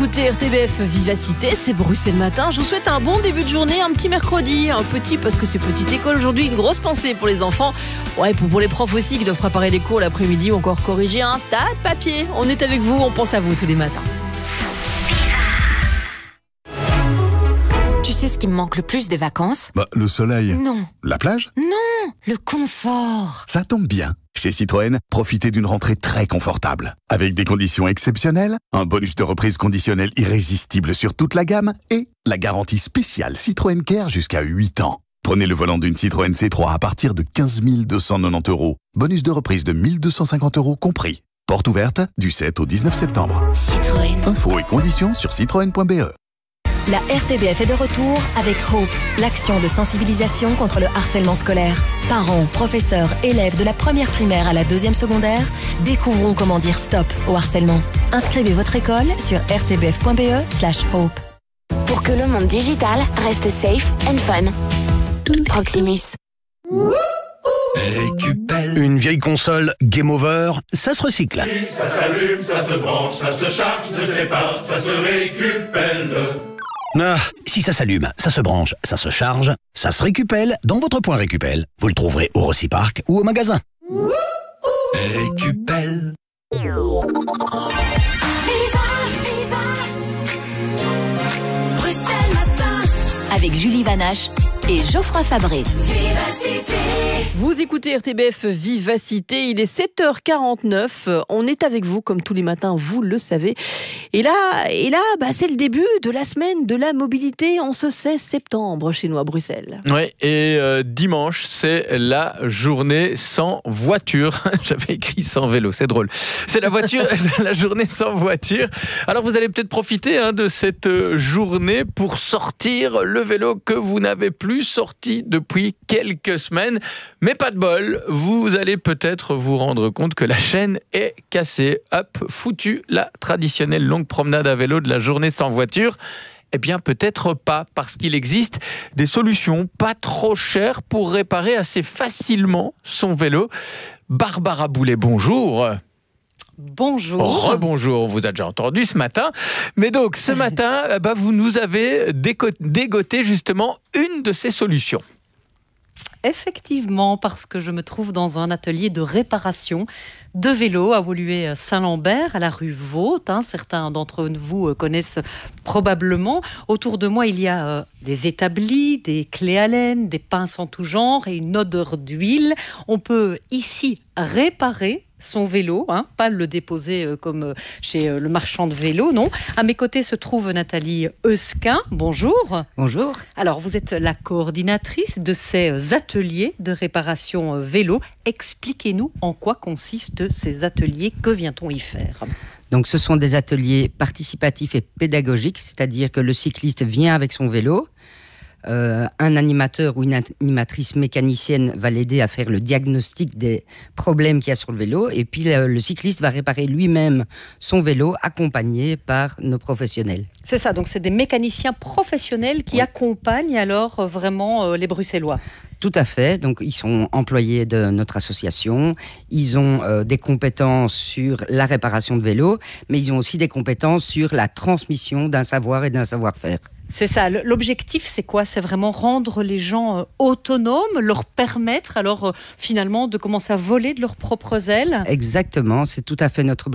écoutez RTBF Vivacité, c'est Bruxelles Matin. Je vous souhaite un bon début de journée, un petit mercredi, un petit parce que c'est petite école aujourd'hui, une grosse pensée pour les enfants. Ouais, pour les profs aussi qui doivent préparer les cours l'après-midi ou encore corriger un tas de papiers. On est avec vous, on pense à vous tous les matins. Tu sais ce qui me manque le plus des vacances ? Le soleil. Non. La plage ? Non, le confort. Ça tombe bien. Chez Citroën, profitez d'une rentrée très confortable. Avec des conditions exceptionnelles, un bonus de reprise conditionnel irrésistible sur toute la gamme et la garantie spéciale Citroën Care jusqu'à 8 ans. Prenez le volant d'une Citroën C3 à partir de 15 290 €. Bonus de reprise de 1 250 € compris. Porte ouverte du 7 au 19 septembre. Citroën. Infos et conditions sur citroën.be. La RTBF est de retour avec Hope, l'action de sensibilisation contre le harcèlement scolaire. Parents, professeurs, élèves de la première primaire à la deuxième secondaire, découvrons comment dire stop au harcèlement. Inscrivez votre école sur rtbf.be/hope. Pour que le monde digital reste safe and fun. Proximus. Une vieille console Game Over, ça se recycle. Ça s'allume, ça se branche, ça se charge, ne sais pas, ça se récupère. Ah, si ça s'allume, ça se branche, ça se charge, ça se récupère dans votre point Récupel. Vous le trouverez au Rociparc ou au magasin. Récupel. Bruxelles Matin avec Julie Vanache et Geoffroy Fabré. Vous écoutez RTBF Vivacité, il est 7h49. On est avec vous comme tous les matins, vous le savez. Et là, c'est le début de la semaine de la mobilité en ce 16 septembre chez nous à Bruxelles. Oui, et dimanche, c'est la journée sans voiture. J'avais écrit sans vélo, c'est drôle. C'est la journée sans voiture. Alors vous allez peut-être profiter de cette journée pour sortir le vélo que vous n'avez plus sorti depuis quelques semaines. Mais pas de bol, vous allez peut-être vous rendre compte que la chaîne est cassée. Hop, foutu la traditionnelle longue promenade à vélo de la journée sans voiture. Eh bien, peut-être pas, parce qu'il existe des solutions pas trop chères pour réparer assez facilement son vélo. Barbara Boulet, bonjour. Bonjour. Rebonjour, on vous a déjà entendu ce matin. Mais donc, ce matin, vous nous avez dégoté justement une de ces solutions. Effectivement, parce que je me trouve dans un atelier de réparation de vélos à Woluwe-Saint-Lambert, à la rue Vaught. Certains d'entre vous connaissent probablement. Autour de moi, il y a des établis, des clés à laine, des pinces en tout genre et une odeur d'huile. On peut ici réparer son vélo, pas le déposer comme chez le marchand de vélos, non. À mes côtés se trouve Nathalie Eusquin. Bonjour. Bonjour. Alors, vous êtes la coordinatrice de ces ateliers de réparation vélo. Expliquez-nous en quoi consistent ces ateliers, que vient-on y faire ? Donc, ce sont des ateliers participatifs et pédagogiques, c'est-à-dire que le cycliste vient avec son vélo. Un animateur ou une animatrice mécanicienne va l'aider à faire le diagnostic des problèmes qu'il y a sur le vélo, et puis le cycliste va réparer lui-même son vélo accompagné par nos professionnels. C'est ça, donc c'est des mécaniciens professionnels qui accompagnent alors vraiment les Bruxellois. Tout à fait, donc ils sont employés de notre association, ils ont des compétences sur la réparation de vélo, mais ils ont aussi des compétences sur la transmission d'un savoir et d'un savoir-faire. C'est ça, l'objectif c'est quoi ? C'est vraiment rendre les gens autonomes, leur permettre alors finalement de commencer à voler de leurs propres ailes ? Exactement, c'est tout à fait notre objectif.